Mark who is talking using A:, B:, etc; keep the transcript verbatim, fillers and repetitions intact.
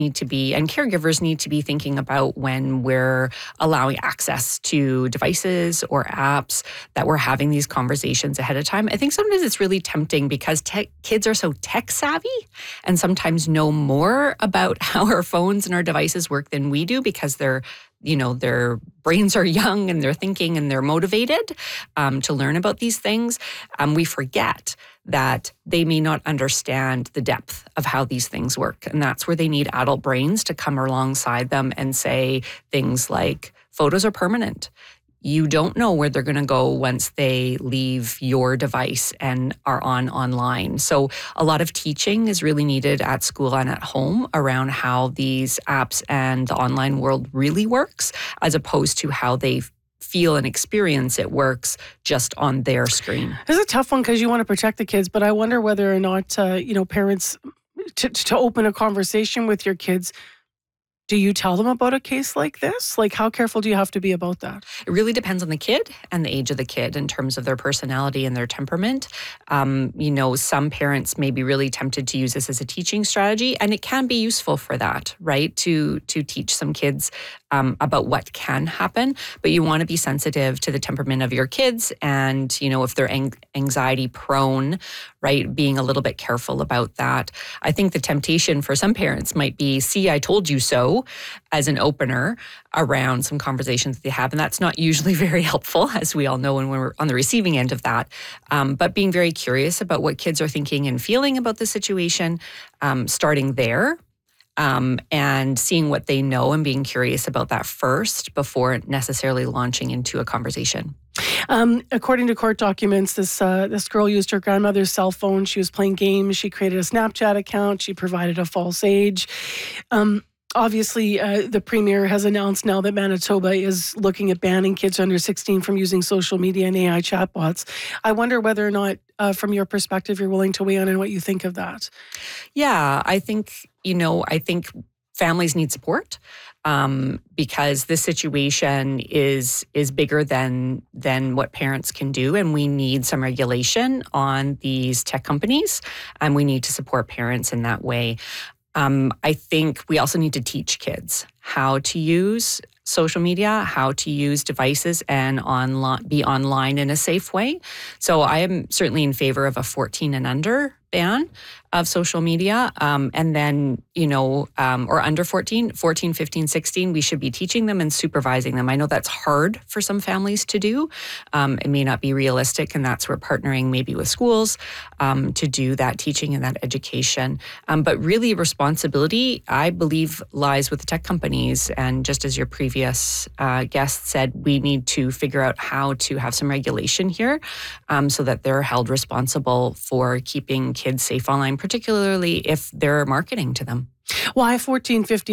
A: need to be, and caregivers need to be thinking about when we're allowing access to devices or apps, that we're having these conversations ahead of time. I think sometimes it's really tempting because tech, kids are so tech savvy and sometimes know more about how our phones and our devices work than we do because they're you know, their brains are young and they're thinking and they're motivated um, to learn about these things. Um, we forget that they may not understand the depth of how these things work. And that's where they need adult brains to come alongside them and say things like, photos are permanent. You don't know where they're going to go once they leave your device and are on online. So a lot of teaching is really needed at school and at home around how these apps and the online world really works, as opposed to how they feel and experience it works just on their screen.
B: It's a tough one because you want to protect the kids, but I wonder whether or not, uh, you know, parents, to, to open a conversation with your kids, do you tell them about a case like this? Like, how careful do you have to be about that?
A: It really depends on the kid and the age of the kid in terms of their personality and their temperament. Um, you know, some parents may be really tempted to use this as a teaching strategy, and it can be useful for that, right? To to teach some kids um, about what can happen. But you want to be sensitive to the temperament of your kids, and you know, if they're ang- anxiety prone, right? Being a little bit careful about that. I think the temptation for some parents might be, "See, I told you so," as an opener around some conversations that they have. And that's not usually very helpful, as we all know when we're on the receiving end of that. Um, but being very curious about what kids are thinking and feeling about the situation, um, starting there, um, and seeing what they know and being curious about that first before necessarily launching into a conversation.
B: Um, according to court documents, this uh, this girl used her grandmother's cell phone. She was playing games. She created a Snapchat account. She provided a false age. Um, Obviously, uh, the Premier has announced now that Manitoba is looking at banning kids under sixteen from using social media and A I chatbots. I wonder whether or not, uh, from your perspective, you're willing to weigh in on what you think of that.
A: Yeah, I think, you know, I think families need support um, because this situation is is bigger than than what parents can do, and we need some regulation on these tech companies, and we need to support parents in that way. Um, I think we also need to teach kids how to use social media, how to use devices and online, be online in a safe way. So I am certainly in favor of a fourteen and under ban of social media. Um, and then, you know, um, or under fourteen, fourteen, fifteen, sixteen, we should be teaching them and supervising them. I know that's hard for some families to do. Um, it may not be realistic, and that's where partnering maybe with schools um, to do that teaching and that education. Um, but really responsibility, I believe, lies with the tech companies. And just as your previous uh, guest said, we need to figure out how to have some regulation here um, so that they're held responsible for keeping kids safe online, particularly if they're marketing to them.
B: Why fourteen, fifteen?